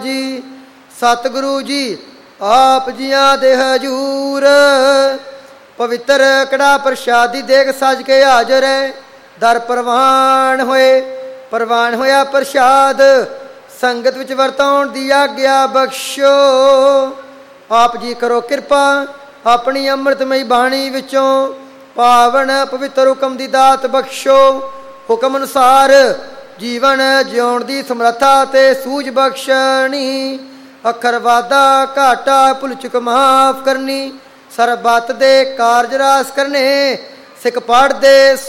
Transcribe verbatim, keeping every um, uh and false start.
ਜੀ ਸਤਿਗੁਰੂ ਜੀ ਆਪ ਜੀਆਂ ਦੇ ਹਜੂਰ ਪਵਿੱਤਰ ਕੜਾ ਪ੍ਰਸ਼ਾਦੀ ਦੇਗ ਸਜ ਕੇ ਹਾਜ਼ਰ ਹੈ। ਦਰ ਪ੍ਰਵਾਨ ਹੋਏ ਪ੍ਰਵਾਨ ਹੋਇਆ ਪ੍ਰਸ਼ਾਦ ਸੰਗਤ ਵਿੱਚ ਵਰਤਾਉਣ ਦੀ ਆਗਿਆ ਬਖਸ਼ੋ। ਆਪ ਜੀ ਕਰੋ ਕਿਰਪਾ ਆਪਣੀ ਅੰਮ੍ਰਿਤਮਈ ਬਾਣੀ ਵਿੱਚੋਂ ਪਾਵਨ ਪਵਿੱਤਰ ਹੁਕਮ ਦੀ ਦਾਤ ਬਖਸ਼ੋ। ਹੁਕਮ ਅਨੁਸਾਰ ਜੀਵਨ ਜਿਉਣ ਦੀ ਸਮਰੱਥਾ ਤੇ ਸੂਝ ਬਖਸ਼ਣੀ। ਅੱਖਰ ਵਾਧਾ ਘਾਟਾ ਭੁੱਲ ਚੁੱਕ ਮਾਫ ਕਰਨੀ। ਸਰਬੱਤ ਦੇ ਕਾਰਜ ਰਾਸ ਕਰਨੇ ਸਿੱਖ ਪੜ੍ਹਦੇ